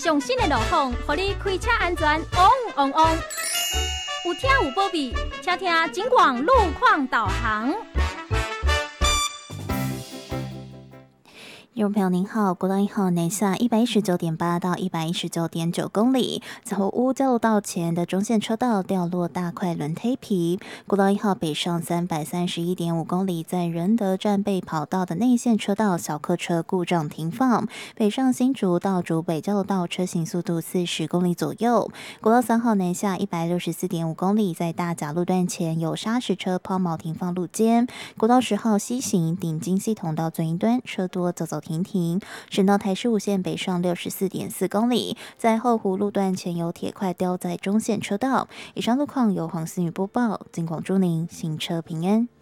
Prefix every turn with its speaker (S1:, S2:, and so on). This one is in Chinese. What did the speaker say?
S1: 上新的路况，互你开车安全旺旺旺。有听有保庇，请听警广路况导航。
S2: 听众朋友您好，国道1号南下119.8到119.9公里，在后屋交流道前的中线车道掉落大块轮胎皮。国道1号北上331.5公里，在仁德站北跑道的内线车道小客车故障停放，北上新竹到竹北交流道车行速度40公里左右。国道3号南下164.5公里，在大甲路段前有砂石车抛锚停放路肩。国道10号西行顶金系统到最一端车多走走停，省道台15线北上64.4公里，在后湖路段前有铁块雕在中线车道。以上路况由黄思雨播报，警广祝您行车平安。